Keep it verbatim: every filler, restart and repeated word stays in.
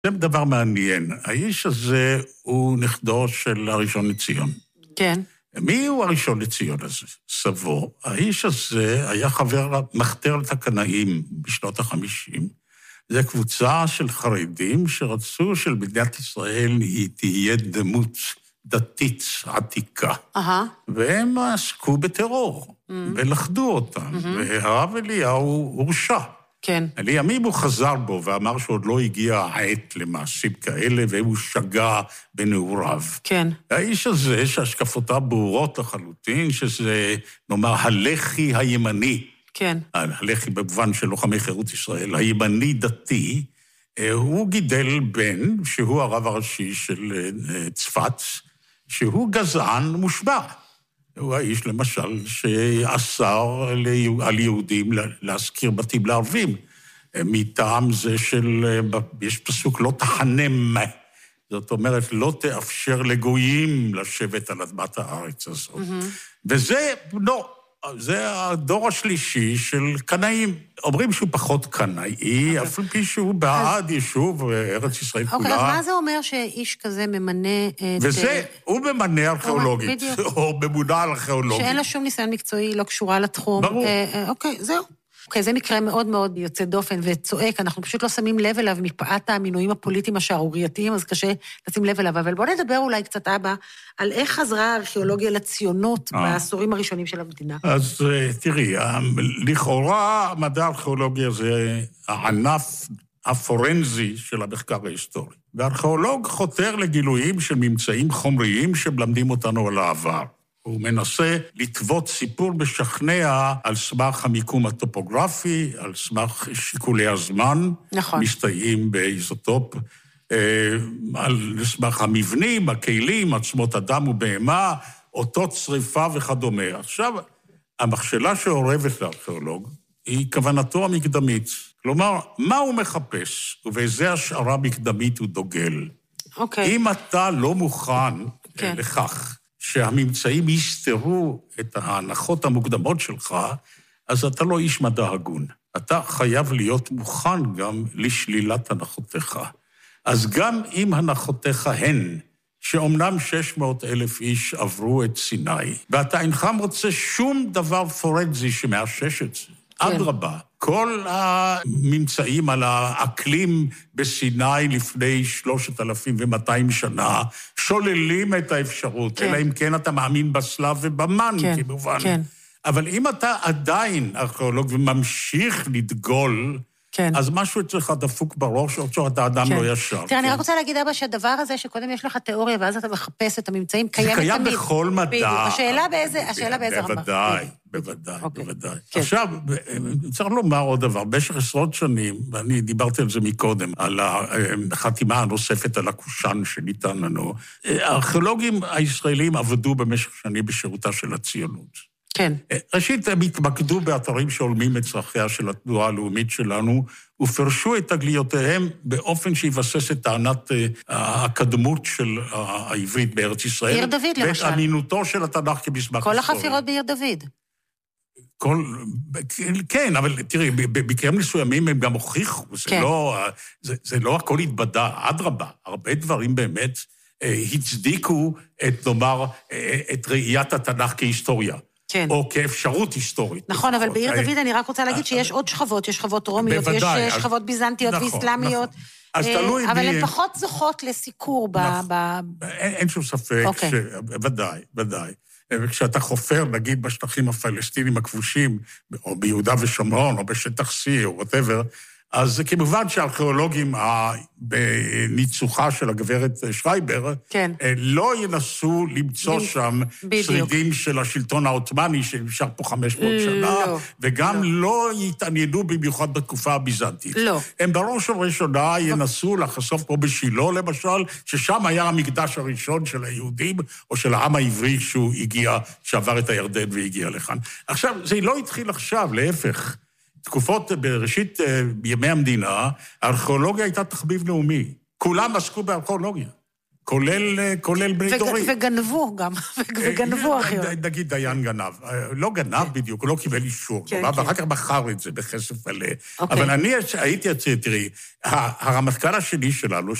זה דבר מעניין. האיש הזה הוא נכדו של הראשון לציון. כן. מי הוא הראשון לציון הזה? סבו. האיש הזה היה חבר מחתרת הקנאים בשנות החמישים. זו קבוצה של חרדים שרצו של מדינת ישראל היא תהיה דמות דתית עתיקה. אהה. והם עסקו בטרור, ולכדו אותם. והרב אליהו הורשע. כן. לימים הוא חזר בו ואמר שעוד לא הגיע העת למעשים כאלה, והוא שגה בנעוריו. כן. האיש הזה, שהשקפותיו ברורות לחלוטין, שזה, נאמר, הלח"י הימני, כן. הלח"י במובן של לוחמי חירות ישראל, הימני דתי, הוא גידל בן, שהוא הרב הראשי של צפת, שהוא גזען מושבע. הוא האיש, למשל, שאסר על יהודים להזכיר בתים לערבים, מטעם זה של, יש פסוק, לא תחנם, זאת אומרת, לא תאפשר לגויים לשבת על אדמת הארץ הזאת. Mm-hmm. וזה, לא, זה הדור השלישי של קנאים. אומרים שהוא פחות קנאי, okay. אפילו פי שהוא בעד אז... יישוב ארץ ישראל okay, כולה. אוקיי, אז מה זה אומר שאיש כזה ממנה את... וזה, הוא ממנה ארכיאולוגית, או ממונה ארכיאולוגית. שאין לה שום ניסיון מקצועי, לא קשורה לתחום. ברור. אה, אוקיי, זהו. אוקיי, זה מקרה מאוד מאוד יוצא דופן וצועק, אנחנו פשוט לא שמים לב אליו מפאת המינויים הפוליטיים השערורייתיים, אז קשה לשים לב אליו, אבל בואו נדבר אולי קצת אבא, על איך חזרה הארכיאולוגיה לציונות בעשורים הראשונים של המדינה. אז תראי, לכאורה מדע הארכיאולוגיה זה הענף הפורנזי של המחקר ההיסטורי, והארכיאולוג חותר לגילויים של ממצאים חומריים שמלמדים אותנו על העבר. הוא מנסה לטוות סיפור משכנע על סמך המיקום הטופוגרפי, על סמך שיקולי הזמן, נכון. מסתייעים באיזוטופ, על סמך המבנים, הכלים, עצמות אדם ובהמה, אותות שריפה וכדומה. עכשיו, המכשלה שעורבת לארכיאולוג היא כוונתו המקדמית. כלומר, מה הוא מחפש? ובאיזה השערה מקדמית הוא דוגל. אוקיי. אם אתה לא מוכן כן. לכך, שהממצאים יסתרו את ההנחות המוקדמות שלך, אז אתה לא איש מדע הגון. אתה חייב להיות מוכן גם לשלילת הנחותיך. אז גם אם הנחותיך הן, שאומנם שש מאות אלף איש עברו את סיני, ואתה אינך מוצא שום דבר פורנזי שמאשש את זה, כן. עד רבה. כל הממצאים על האקלים בסיני לפני שלושת אלפים ומאתיים שנה, שוללים את האפשרות, כן. אלא אם כן אתה מאמין בסלב ובמן, כן, כמובן. כן. אבל אם אתה עדיין ארכיאולוג וממשיך לדגול, כן. אז משהו אצלך דפוק בראש, או שאתה אדם כן. לא ישר. תראה, כן. אני רק רוצה להגיד, אבא, שהדבר הזה, שקודם יש לך תיאוריה, ואז אתה מחפש את הממצאים, קיים תמיד. זה קיים בכל מדע. השאלה באיזה, השאלה באיזה רמה. בוודאי, בוודאי, בוודאי. עכשיו, צריך לומר עוד דבר, במשך עשרות שנים, ואני דיברתי על זה מקודם, על החתימה הנוספת על הקושאן שניתן לנו, הארכיאולוגים הישראלים עבדו במשך שנים בשירותה של הציונות. כן. ראשית, הם התמקדו באתרים שעולמים את צרכיה של התנועה הלאומית שלנו, ופרשו את תגליותיהם באופן שיבסס את טענת הקדמות של העברית בארץ ישראל. בעיר דוד, למשל. ואת אמינותו של התנ"ך כמסמך כל היסטורי. החפירות בעיר דוד. כל, כן, אבל תראי, בקרים מסוימים הם גם הוכיחו, זה, כן. לא, זה, זה לא הכל התבדה, אדרבה, הרבה דברים באמת הצדיקו את, נאמר, את ראיית התנ"ך כהיסטוריה. כן. או כאפשרות היסטורית. נכון, אבל בעיר דוד אני רק רוצה להגיד שיש עוד שכבות, יש שכבות רומיות, יש שכבות ביזנטיות ואסלאמיות, אבל הן פחות זוכות לסיקור ב... אין שום ספק, ודאי, ודאי. וכשאתה חופר, נגיד, בשטחים הפלסטינים הכבושים, או ביהודה ושומרון, או בשטח C, או whatever, אז כמובן שהארכיאולוגים בניצוחה של הגברת שרייבר, כן. לא ינסו למצוא שם בדיוק. שרידים של השלטון העות'מאני, שנמשך פה חמש מאות שנה, לא, וגם לא. לא יתעניינו במיוחד בתקופה הביזנטית. לא. הם בראש ובראשונה ינסו לחשוף פה בשילה, למשל, ששם היה המקדש הראשון של היהודים, או של העם העברי שהוא הגיע, שעבר את הירדן והגיע לכאן. עכשיו, זה לא התחיל עכשיו, להפך. תקופות בראשית בימי המדינה, הארכיאולוגיה הייתה תחביב לאומי. כולם עסקו בארכיאולוגיה. כולל, כולל בני דורי. וגנבו גם, וגנבו אחיות. נגיד דיין גנב. לא גנב בדיוק, הוא לא קיבל אישור. ואחר כך בחר את זה בכסף מלא. אבל אני הייתי, תראי, הרמטכ"ל השני שלנו,